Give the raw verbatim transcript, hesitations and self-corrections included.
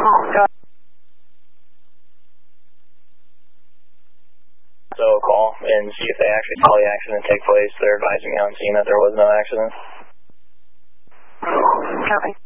So call and see if they actually saw the accident take place. They're advising me on scene that there was no accident. Copy.